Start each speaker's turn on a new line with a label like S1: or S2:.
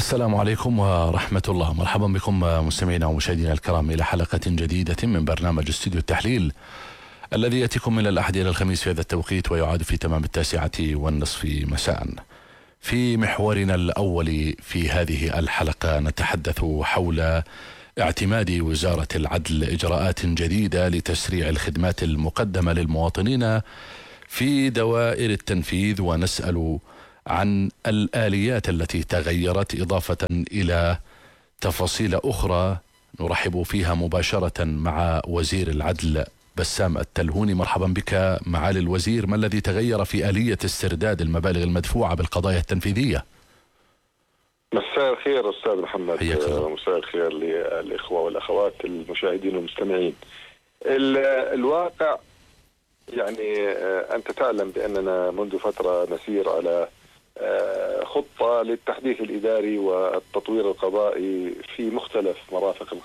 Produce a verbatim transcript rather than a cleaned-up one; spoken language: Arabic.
S1: السلام عليكم ورحمة الله. مرحبا بكم مستمعينا ومشاهدينا الكرام إلى حلقة جديدة من برنامج استوديو التحليل الذي يأتيكم من الأحد إلى الخميس في هذا التوقيت ويعاد في تمام التاسعة والنصف مساء. في محورنا الأول في هذه الحلقة نتحدث حول اعتماد وزارة العدل إجراءات جديدة لتسريع الخدمات المقدمة للمواطنين في دوائر التنفيذ، ونسأل عن الآليات التي تغيرت إضافة إلى تفاصيل أخرى نرحب فيها مباشرة مع وزير العدل بسام التلهوني. مرحبا بك معالي الوزير. ما الذي تغير في آلية استرداد المبالغ المدفوعة بالقضايا التنفيذية؟
S2: مساء الخير أستاذ محمد.
S1: حياك الله.
S2: مساء الخير للإخوة والأخوات المشاهدين والمستمعين. الواقع يعني أنت تعلم بأننا منذ فترة نسير على خطة للتحديث الإداري والتطوير القضائي في مختلف مرافق